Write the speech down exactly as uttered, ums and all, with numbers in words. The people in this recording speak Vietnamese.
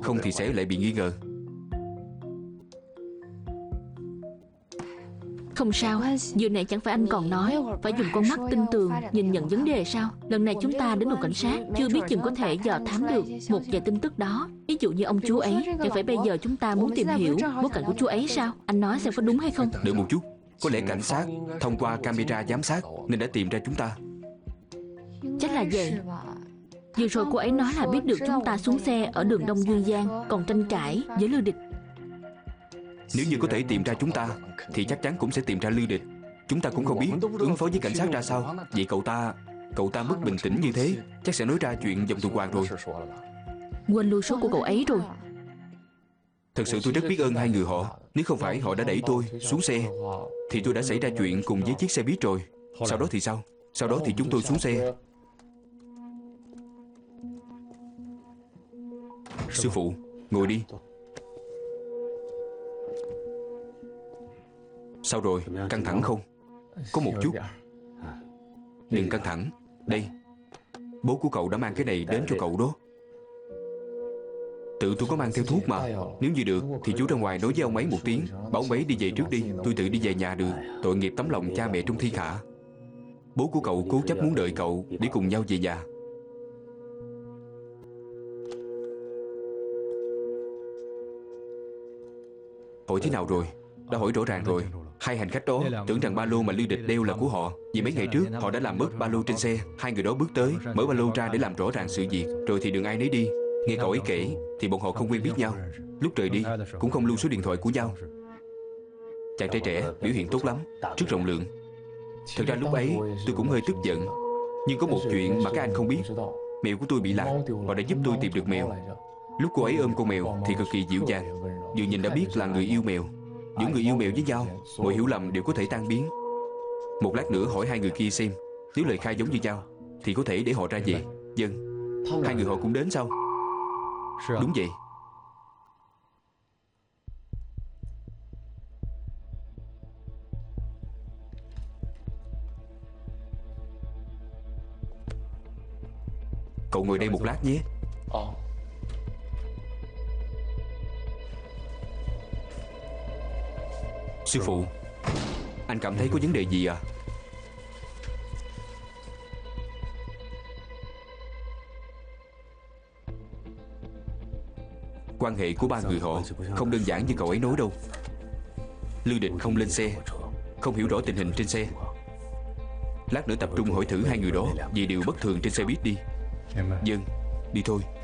không thì sẽ lại bị nghi ngờ. Không sao, vừa nãy chẳng phải anh còn nói phải dùng con mắt tinh tường nhìn nhận vấn đề sao? Lần này chúng ta đến đồn cảnh sát, chưa biết chừng có thể dò thám được một vài tin tức đó. Ví dụ như ông chú ấy, chẳng phải bây giờ chúng ta muốn tìm hiểu bối cảnh của chú ấy sao? Anh nói xem có đúng hay không? Đợi một chút, có lẽ cảnh sát thông qua camera giám sát nên đã tìm ra chúng ta. Chắc là vậy. Vừa rồi cô ấy nói là biết được chúng ta xuống xe ở đường Đông Dương Giang, còn tranh cãi với Lưu Địch. Nếu như có thể tìm ra chúng ta thì chắc chắn cũng sẽ tìm ra Lưu Địch. Chúng ta cũng không biết ứng phó với cảnh sát ra sao. Vậy cậu ta Cậu ta mất bình tĩnh như thế, chắc sẽ nói ra chuyện dòng tuần hoàn rồi. Quên lưu số của cậu ấy rồi. Thật sự tôi rất biết ơn hai người họ. Nếu không phải họ đã đẩy tôi xuống xe thì tôi đã xảy ra chuyện cùng với chiếc xe buýt rồi. Sau đó thì sao? Sau đó thì chúng tôi xuống xe. Sư phụ, ngồi đi. Sao rồi, căng thẳng không? Có một chút. Đừng căng thẳng. Đây, bố của cậu đã mang cái này đến cho cậu đó. Tự tôi có mang theo thuốc mà. Nếu như được thì chú ra ngoài nói với ông ấy một tiếng, bảo ông ấy đi về trước đi. Tôi tự đi về nhà được. Tội nghiệp tấm lòng cha mẹ trong thiên hạ. Bố của cậu cố chấp muốn đợi cậu để cùng nhau về nhà. Hỏi thế nào rồi? Đã hỏi rõ ràng rồi. Hai hành khách đó tưởng rằng ba lô mà Lưu Địch đeo là của họ. Vì mấy ngày trước họ đã làm mất ba lô trên xe. Hai người đó bước tới, mở ba lô ra để làm rõ ràng sự việc. Rồi thì đường ai nấy đi. Nghe cậu ấy kể thì bọn họ không quen biết nhau. Lúc rời đi cũng không lưu số điện thoại của nhau. Chàng trai trẻ biểu hiện tốt lắm, rất rộng lượng. Thật ra lúc ấy tôi cũng hơi tức giận. Nhưng có một chuyện mà các anh không biết. Mèo của tôi bị lạc. Họ đã giúp tôi tìm được mèo. Lúc cô ấy ôm con mèo thì cực kỳ dịu dàng. Vừa nhìn đã biết là người yêu mèo. Giữa người yêu mèo với nhau, mọi hiểu lầm đều có thể tan biến. Một lát nữa hỏi hai người kia xem, nếu lời khai giống như nhau thì có thể để họ ra về. Vâng. Hai người họ cũng đến sao? Đúng vậy. Cậu ngồi đây một lát nhé. Sư phụ, anh cảm thấy có vấn đề gì à? Quan hệ của ba người họ không đơn giản như cậu ấy nói đâu. Lưu Địch không lên xe, không hiểu rõ tình hình trên xe. Lát nữa tập trung hỏi thử hai người đó về điều bất thường trên xe buýt đi. Vâng, đi thôi.